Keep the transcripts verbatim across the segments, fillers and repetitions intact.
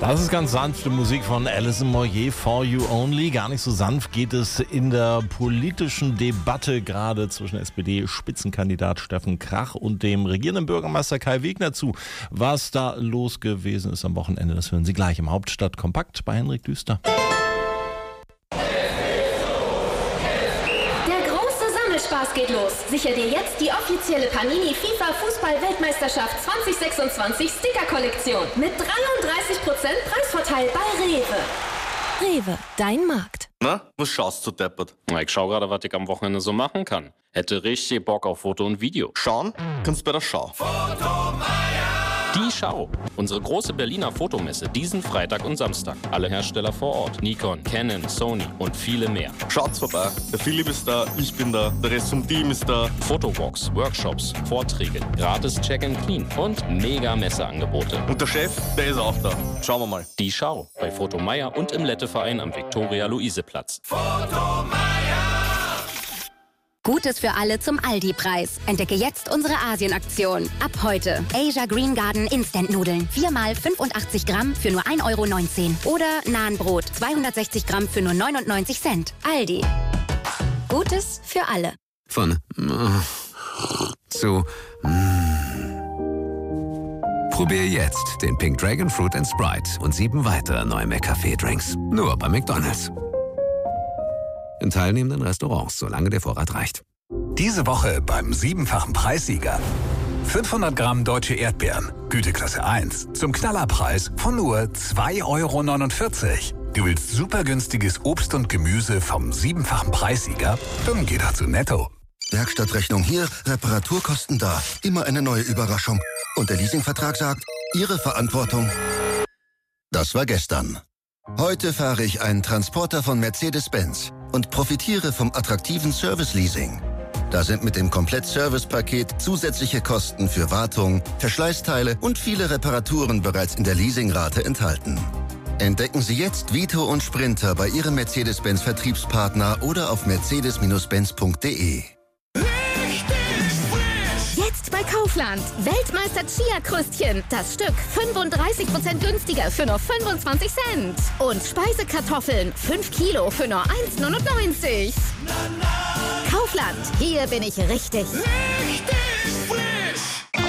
Das ist ganz sanfte Musik von Alison Moyet, For You Only. Gar nicht so sanft geht es in der politischen Debatte gerade zwischen S P D-Spitzenkandidat Steffen Krach und dem regierenden Bürgermeister Kai Wegner zu. Was da los gewesen ist am Wochenende, das hören Sie gleich im Hauptstadtkompakt bei Henrik Düster. Spaß geht los. Sicher dir jetzt die offizielle Panini FIFA Fußball-Weltmeisterschaft zwanzig sechsundzwanzig Sticker-Kollektion mit dreiunddreißig Prozent Preisvorteil bei Rewe. Rewe, dein Markt. Na, was schaust du deppert? Ich schau gerade, was ich am Wochenende so machen kann. Hätte richtig Bock auf Foto und Video. Schauen? Kannst bei der Schau. Die Schau. Unsere große Berliner Fotomesse diesen Freitag und Samstag. Alle Hersteller vor Ort. Nikon, Canon, Sony und viele mehr. Schaut's vorbei. Der Philipp ist da, ich bin da, der Rest vom Team ist da. Fotowalks, Workshops, Vorträge, gratis Check and Clean und mega Messeangebote. Und der Chef, der ist auch da. Schauen wir mal. Die Schau. Bei Fotomeier und im Letteverein am Viktoria-Luise-Platz. Gutes für alle zum Aldi-Preis. Entdecke jetzt unsere Asien-Aktion. Ab heute Asia Green Garden Instant-Nudeln. vier mal fünfundachtzig Gramm für nur ein Euro neunzehn. Oder Nahenbrot zweihundertsechzig Gramm für nur neunundneunzig Cent. Aldi. Gutes für alle. Von zu Probier jetzt den Pink Dragon Fruit and Sprite und sieben weitere neue McCafé-Drinks. Nur bei McDonald's. In teilnehmenden Restaurants, solange der Vorrat reicht. Diese Woche beim siebenfachen Preissieger. fünfhundert Gramm deutsche Erdbeeren, Güteklasse eins, zum Knallerpreis von nur zwei Euro neunundvierzig. Du willst super günstiges Obst und Gemüse vom siebenfachen Preissieger? Dann geh doch zu Netto. Werkstattrechnung hier, Reparaturkosten da. Immer eine neue Überraschung. Und der Leasingvertrag sagt, Ihre Verantwortung. Das war gestern. Heute fahre ich einen Transporter von Mercedes-Benz und profitiere vom attraktiven Service-Leasing. Da sind mit dem Komplett-Service-Paket zusätzliche Kosten für Wartung, Verschleißteile und viele Reparaturen bereits in der Leasingrate enthalten. Entdecken Sie jetzt Vito und Sprinter bei Ihrem Mercedes-Benz-Vertriebspartner oder auf mercedes benz punkt de. Jetzt bei Kaufland. Weltmeister Chia-Krüstchen. Das Stück fünfunddreißig Prozent günstiger für nur fünfundzwanzig Cent. Und Speisekartoffeln fünf Kilo für nur eins neunundneunzig. Kaufland. Hier bin ich richtig. Richtig frisch.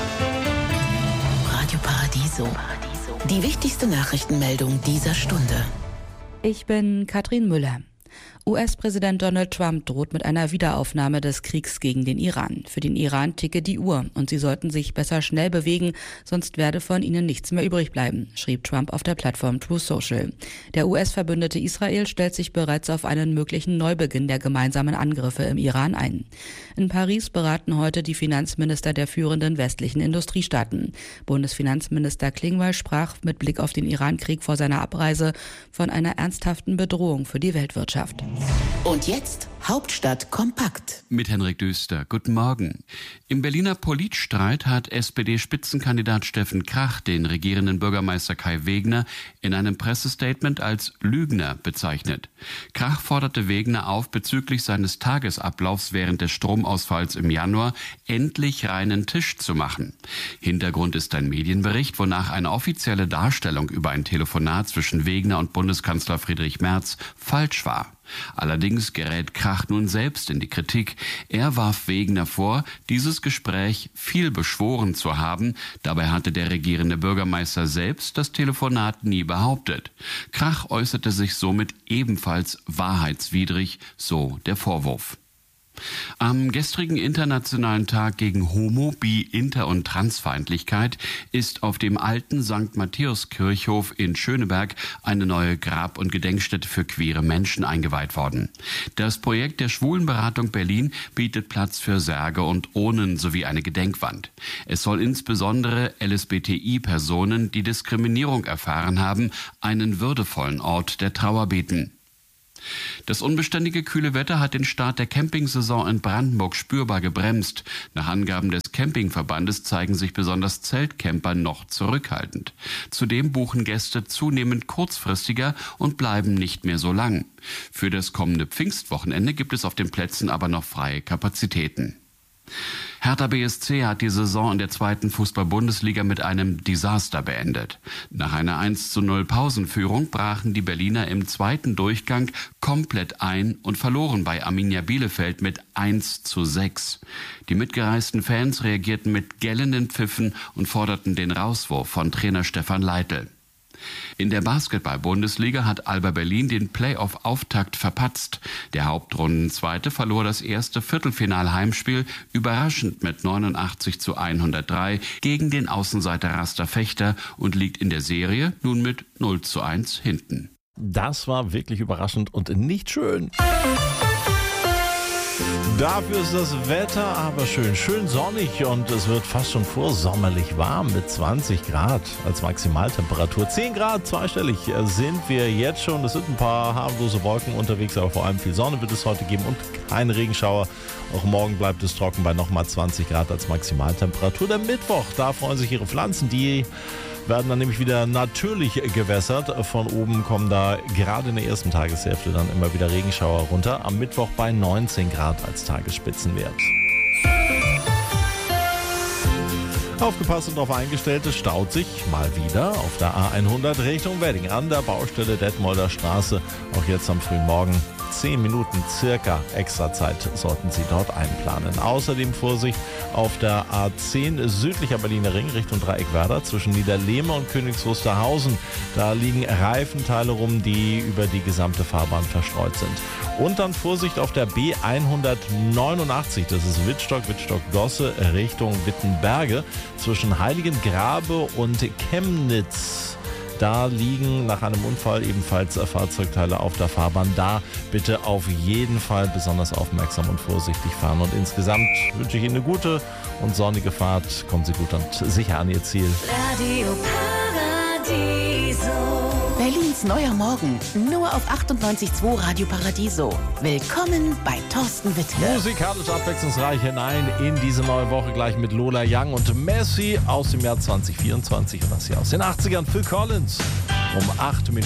Radio Paradiso. Die wichtigste Nachrichtenmeldung dieser Stunde. Ich bin Katrin Müller. U S-Präsident Donald Trump droht mit einer Wiederaufnahme des Kriegs gegen den Iran. Für den Iran ticke die Uhr und sie sollten sich besser schnell bewegen, sonst werde von ihnen nichts mehr übrig bleiben, schrieb Trump auf der Plattform Truth Social. Der U S-Verbündete Israel stellt sich bereits auf einen möglichen Neubeginn der gemeinsamen Angriffe im Iran ein. In Paris beraten heute die Finanzminister der führenden westlichen Industriestaaten. Bundesfinanzminister Klingbeil sprach mit Blick auf den Iran-Krieg vor seiner Abreise von einer ernsthaften Bedrohung für die Weltwirtschaft. Und jetzt Hauptstadt kompakt. Mit Henrik Düster. Guten Morgen. Im Berliner Politstreit hat S P D-Spitzenkandidat Steffen Krach den regierenden Bürgermeister Kai Wegner in einem Pressestatement als Lügner bezeichnet. Krach forderte Wegner auf, bezüglich seines Tagesablaufs während des Stromausfalls im Januar endlich reinen Tisch zu machen. Hintergrund ist ein Medienbericht, wonach eine offizielle Darstellung über ein Telefonat zwischen Wegner und Bundeskanzler Friedrich Merz falsch war. Allerdings gerät Krach nun selbst in die Kritik. Er warf Wegner vor, dieses Gespräch viel beschworen zu haben. Dabei hatte der regierende Bürgermeister selbst das Telefonat nie behauptet. Krach äußerte sich somit ebenfalls wahrheitswidrig, so der Vorwurf. Am gestrigen Internationalen Tag gegen Homo-, Bi-, Inter- und Transfeindlichkeit ist auf dem alten Sankt Matthäus-Kirchhof in Schöneberg eine neue Grab- und Gedenkstätte für queere Menschen eingeweiht worden. Das Projekt der Schwulenberatung Berlin bietet Platz für Särge und Urnen sowie eine Gedenkwand. Es soll insbesondere L S B T I-Personen, die Diskriminierung erfahren haben, einen würdevollen Ort der Trauer bieten. Das unbeständige kühle Wetter hat den Start der Campingsaison in Brandenburg spürbar gebremst. Nach Angaben des Campingverbandes zeigen sich besonders Zeltcamper noch zurückhaltend. Zudem buchen Gäste zunehmend kurzfristiger und bleiben nicht mehr so lang. Für das kommende Pfingstwochenende gibt es auf den Plätzen aber noch freie Kapazitäten. Hertha B S C hat die Saison in der zweiten Fußball-Bundesliga mit einem Desaster beendet. Nach einer eins zu null Pausenführung brachen die Berliner im zweiten Durchgang komplett ein und verloren bei Arminia Bielefeld mit eins zu sechs. Die mitgereisten Fans reagierten mit gellenden Pfiffen und forderten den Rauswurf von Trainer Stefan Leitl. In der Basketball-Bundesliga hat Alba Berlin den Playoff-Auftakt verpatzt. Der Hauptrundenzweite verlor das erste Viertelfinal-Heimspiel überraschend mit neunundachtzig zu hundertdrei gegen den Außenseiter Raster Fechter und liegt in der Serie nun mit null zu eins hinten. Das war wirklich überraschend und nicht schön. Dafür ist das Wetter aber schön, schön sonnig und es wird fast schon vorsommerlich warm mit zwanzig Grad als Maximaltemperatur. zehn Grad, zweistellig sind wir jetzt schon. Es sind ein paar harmlose Wolken unterwegs, aber vor allem viel Sonne wird es heute geben und keine Regenschauer. Auch morgen bleibt es trocken bei nochmal zwanzig Grad als Maximaltemperatur. Der Mittwoch, da freuen sich Ihre Pflanzen, die werden dann nämlich wieder natürlich gewässert. Von oben kommen da gerade in der ersten Tageshälfte dann immer wieder Regenschauer runter. Am Mittwoch bei neunzehn Grad als Tagesspitzenwert. Aufgepasst und darauf eingestellt, es staut sich mal wieder auf der A hundert Richtung Wedding an der Baustelle Detmolder Straße. Auch jetzt am frühen Morgen zehn Minuten circa extra Zeit sollten Sie dort einplanen. Außerdem Vorsicht auf der A zehn südlicher Berliner Ring Richtung Dreieckwerder zwischen Niederlehme und Königs Wusterhausen. Da liegen Reifenteile rum, die über die gesamte Fahrbahn verstreut sind. Und dann Vorsicht auf der B hundertneunundachtzig, das ist Wittstock, Wittstock-Gosse Richtung Wittenberge zwischen Heiligengrabe und Chemnitz. Da liegen nach einem Unfall ebenfalls Fahrzeugteile auf der Fahrbahn. Da bitte auf jeden Fall besonders aufmerksam und vorsichtig fahren. Und insgesamt wünsche ich Ihnen eine gute und sonnige Fahrt. Kommen Sie gut und sicher an Ihr Ziel. Radio Paradiso. Berlins neuer Morgen. Nur auf achtundneunzig Komma zwei Radio Paradiso. Willkommen bei Thorsten Wittke. Musikalisch abwechslungsreich hinein in diese neue Woche gleich mit Lola Young und Messi aus dem Jahr zwanzig vierundzwanzig und das hier aus den achtzigern. Phil Collins um acht Minuten.